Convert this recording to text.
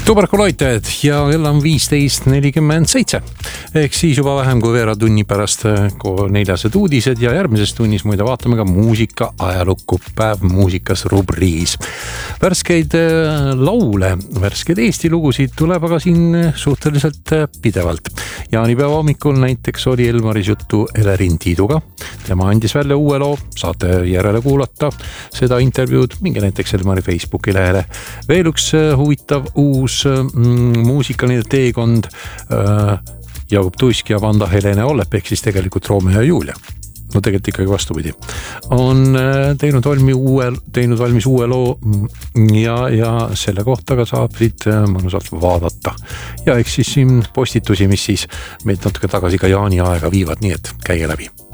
Tuberkuloitajad ja kell on 15:47 ehk siis juba vähem kui veerand tunni pärast neljased uudised ja järgmises tunnis muide vaatame ka muusika ajalukku päev muusikas rubriigis. Värskeid laule, värskeid Eesti lugusid tuleb aga siin suhteliselt pidevalt. Jaanipäeva hommikul näiteks oli Elmaris juttu Elerin Tiiduga. Tema andis välja uue loo, saate järele kuulata seda intervjuud, minge näiteks Elmari Facebooki lehele. Veel üks huvitav uus muusikaline teekond Jakub Tuisk ja Vanda Helene Ollep ehk siis tegelikult Romeo ja Julia. No tegelikult ikkagi vastupidi. On teinud valmis uue loo ja selle kohta ka saab siit mõnusalt vaadata. Ja eks siis siin postitusi, mis siis meid natuke tagasi ka Jaani aega viivad, nii et käige läbi.